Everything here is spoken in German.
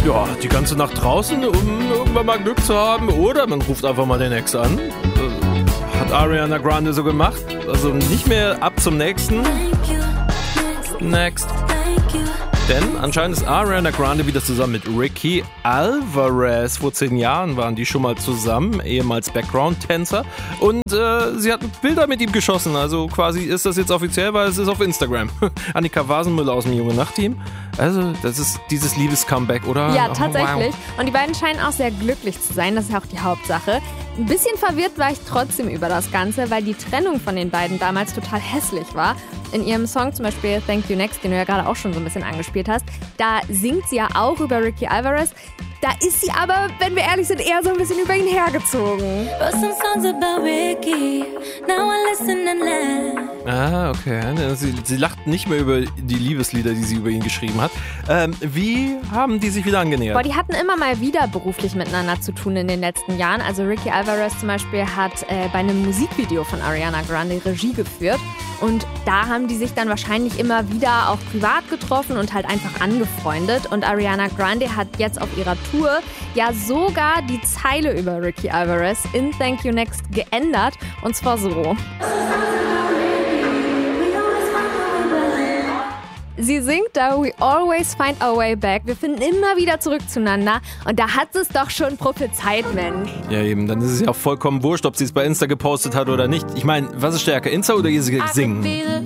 Ja, die ganze Nacht draußen, um irgendwann mal Glück zu haben. Oder man ruft einfach mal den Ex an. Hat Ariana Grande so gemacht. Also nicht mehr ab zum nächsten. Next. Denn anscheinend ist Ariana Grande wieder zusammen mit Ricky Alvarez. Vor 10 Jahren waren die schon mal zusammen, ehemals Background-Tänzer. Und sie hat Bilder mit ihm geschossen. Also quasi ist das jetzt offiziell, weil es ist auf Instagram. Annika Wasenmüller aus dem Junge Nacht-Team. Also das ist dieses Liebes-Comeback, oder? Ja, tatsächlich. Wow. Und die beiden scheinen auch sehr glücklich zu sein. Das ist ja auch die Hauptsache. Ein bisschen verwirrt war ich trotzdem über das Ganze, weil die Trennung von den beiden damals total hässlich war. In ihrem Song zum Beispiel Thank You Next, den du ja gerade auch schon so ein bisschen angespielt hast, da singt sie ja auch über Ricky Alvarez. Da ist sie aber, wenn wir ehrlich sind, eher so ein bisschen über ihn hergezogen. Ah, okay. Sie lacht nicht mehr über die Liebeslieder, die sie über ihn geschrieben hat. Wie haben die sich wieder angenähert? Boah, die hatten immer mal wieder beruflich miteinander zu tun in den letzten Jahren. Also Ricky Alvarez zum Beispiel hat bei einem Musikvideo von Ariana Grande Regie geführt. Und da haben die sich dann wahrscheinlich immer wieder auch privat getroffen und halt einfach angefreundet. Und Ariana Grande hat jetzt auf ihrer Tour ja sogar die Zeile über Ricky Alvarez in Thank You Next geändert. Und zwar so. Sie singt da We always find our way back. Wir finden immer wieder zurück zueinander. Und da hat sie es doch schon prophezeit, Mensch. Ja eben, dann ist es ja auch vollkommen wurscht, ob sie es bei Insta gepostet hat oder nicht. Ich meine, was ist stärker, Insta oder ihr Singen?